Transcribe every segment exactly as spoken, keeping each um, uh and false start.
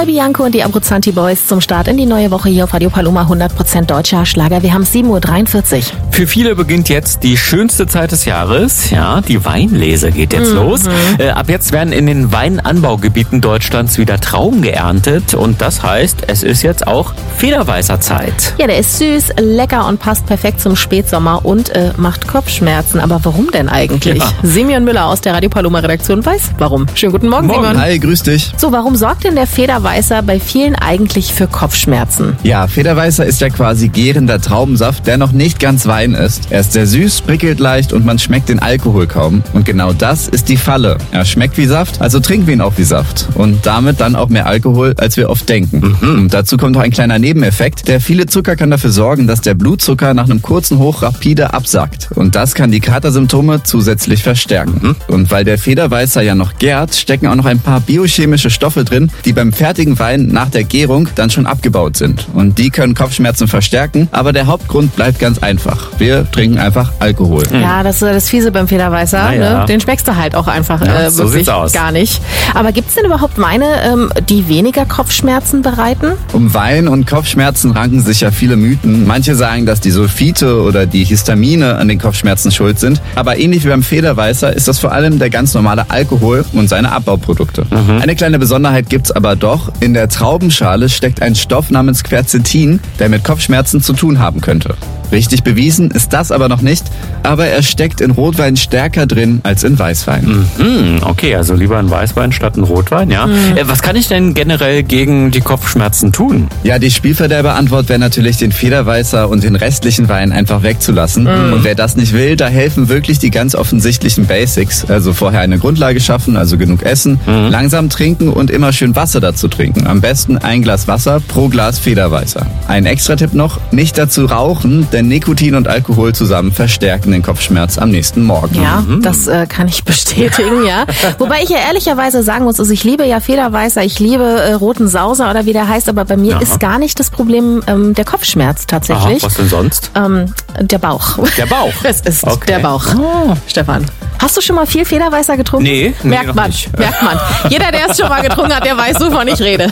Paul Bianco und die Abruzzanti Boys zum Start in die neue Woche hier auf Radio Paloma, hundert Prozent deutscher Schlager. Wir haben sieben Uhr dreiundvierzig. Für viele beginnt jetzt die schönste Zeit des Jahres. Ja, die Weinlese geht jetzt mhm. los. Äh, ab jetzt werden in den Weinanbaugebieten Deutschlands wieder Trauben geerntet. Und das heißt, es ist jetzt auch Federweißer Zeit. Ja, der ist süß, lecker und passt perfekt zum Spätsommer und äh, macht Kopfschmerzen. Aber warum denn eigentlich? Ja. Simeon Müller aus der Radio Paloma Redaktion weiß warum. Schönen guten Morgen, Morgen. Simon. Hi, grüß dich. So, warum sorgt denn der Federweißer bei vielen eigentlich für Kopfschmerzen? Ja, Federweißer ist ja quasi gärender Traubensaft, der noch nicht ganz Wein ist. Er ist sehr süß, prickelt leicht und man schmeckt den Alkohol kaum. Und genau das ist die Falle. Er schmeckt wie Saft, also trinken wir ihn auch wie Saft. Und damit dann auch mehr Alkohol, als wir oft denken. Mhm. Und dazu kommt noch ein kleiner Nebeneffekt. Der viele Zucker kann dafür sorgen, dass der Blutzucker nach einem kurzen Hoch rapide absackt. Und das kann die Katersymptome zusätzlich verstärken. Mhm. Und weil der Federweißer ja noch gärt, stecken auch noch ein paar biochemische Stoffe drin, die beim fertigen Wein nach der Gärung dann schon abgebaut sind. Und die können Kopfschmerzen verstärken, aber der Hauptgrund bleibt ganz einfach. Wir trinken einfach Alkohol. Mhm. Ja, das ist das Fiese beim Federweißer. Ja. Ne? Den schmeckst du halt auch einfach ja, äh, so wirklich aus. gar nicht. Aber gibt es denn überhaupt Weine, ähm, die weniger Kopfschmerzen bereiten? Um Wein und Kopfschmerzen ranken sich ja viele Mythen. Manche sagen, dass die Sulfite oder die Histamine an den Kopfschmerzen schuld sind. Aber ähnlich wie beim Federweißer ist das vor allem der ganz normale Alkohol und seine Abbauprodukte. Mhm. Eine kleine Besonderheit gibt's aber doch. In der Traubenschale steckt ein Stoff namens Quercetin, der mit Kopfschmerzen zu tun haben könnte. Richtig bewiesen ist das aber noch nicht, aber er steckt in Rotwein stärker drin als in Weißwein. Mhm, okay, also lieber ein Weißwein statt ein Rotwein, ja. Mhm. Äh, was kann ich denn generell gegen die Kopfschmerzen tun? Ja, die Spielverderber-Antwort wäre natürlich, den Federweißer und den restlichen Wein einfach wegzulassen. Mhm. Und wer das nicht will, da helfen wirklich die ganz offensichtlichen Basics. Also vorher eine Grundlage schaffen, also genug essen, mhm. langsam trinken und immer schön Wasser dazu trinken. Am besten ein Glas Wasser pro Glas Federweißer. Ein Extra-Tipp noch, nicht dazu rauchen, denn Nikotin und Alkohol zusammen verstärken den Kopfschmerz am nächsten Morgen. Ja, mhm. das äh, kann ich bestätigen, ja. Wobei ich ja ehrlicherweise sagen muss, also ich liebe ja Federweißer, ich liebe äh, roten Sauser oder wie der heißt, aber bei mir Aha. ist gar nicht das Problem ähm, der Kopfschmerz tatsächlich. Aha, was denn sonst? Ähm, der Bauch. Der Bauch? Es ist okay. der Bauch. Oh. Stefan, hast du schon mal viel Federweißer getrunken? Nee, nee merkt man, nicht. merkt man. Jeder, der es schon mal getrunken hat, der weiß, wovon ich rede.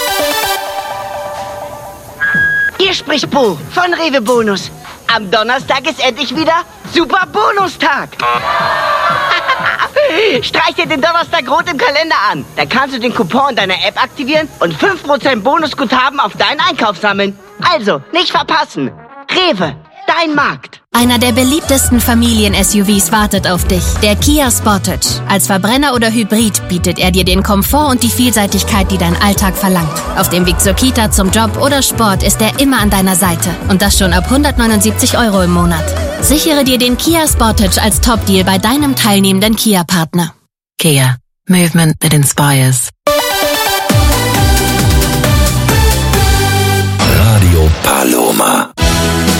Hier spricht Bo von Rewe Bonus. Am Donnerstag ist endlich wieder Super Bonustag. Streich dir den Donnerstag rot im Kalender an. Dann kannst du den Coupon in deiner App aktivieren und fünf Prozent Bonusguthaben auf deinen Einkauf sammeln. Also, nicht verpassen. Rewe, dein Markt. Einer der beliebtesten Familien-S U Vs wartet auf dich, der Kia Sportage. Als Verbrenner oder Hybrid bietet er dir den Komfort und die Vielseitigkeit, die dein Alltag verlangt. Auf dem Weg zur Kita, zum Job oder Sport ist er immer an deiner Seite. Und das schon ab hundertneunundsiebzig Euro im Monat. Sichere dir den Kia Sportage als Top-Deal bei deinem teilnehmenden Kia-Partner. Kia. Movement that inspires.